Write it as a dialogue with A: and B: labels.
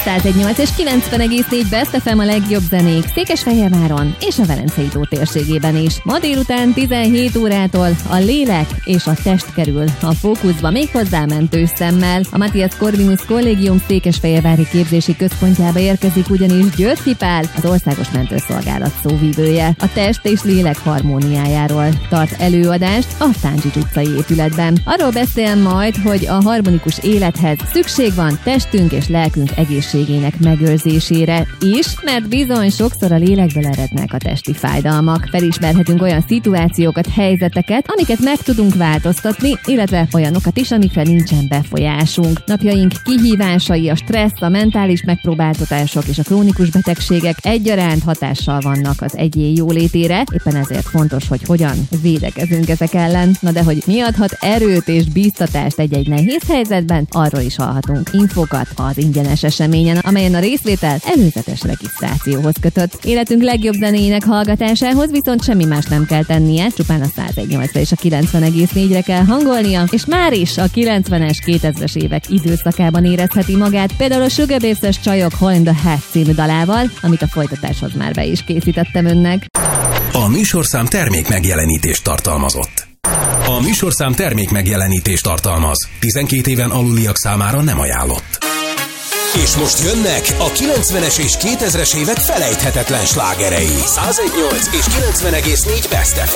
A: 101.8 és 90,4 Best FM a legjobb zenék Székesfehérváron és a Velencei tó térségében is. Ma délután 17 órától a lélek és a test kerül a fókuszba, méghozzá mentő szemmel. A Matthias Corvinus Kollégium Székesfehérvári képzési központjába érkezik ugyanis Györffy Pál, az Országos Mentőszolgálat szóvivője. A test és lélek harmóniájáról tart előadást a Táncsics utcai épületben. Arról beszél majd, hogy a harmonikus élethez szükség van testünk és lelkünk egészségének megőrzésére is, mert bizony sokszor a lélekből erednek a testi fájdalmak. Felismerhetünk olyan szituációkat, helyzeteket, amiket meg tudunk változtatni, illetve olyanokat is, amikre nincsen befolyásunk. Napjaink kihívásai, a stressz, a mentális megpróbáltatások és a krónikus betegségek egyaránt hatással vannak az egyén jólétére, éppen ezért fontos, hogy hogyan védekezünk ezek ellen. Na de hogy mi adhat erőt és bíztatást egy-egy nehéz helyzetben, arról is hallhatunk infokat az ingyenes eseményen, amelyen a részvétel előzetes regisztrációhoz kötött. Életünk legjobb zenéinek hallgatásához viszont semmi más nem kell tennie, csupán a 101.8-ra és a 90,4-re kell hangolnia, és már is a 90-es, 2000-es évek időszakában érezheti magát, például a Sugar Babes-es Csajok Hole in the Hat című dalával, amit a folytatáshoz már be is készítettem önnek.
B: A műsorszám termék megjelenítést tartalmazott. A műsorszám termék megjelenítést tartalmaz. 12 éven aluliak számára nem ajánlott. És most jönnek a 90-es és 2000-es évek felejthetetlen slágerei. 101.8 és 90,4 Best FM.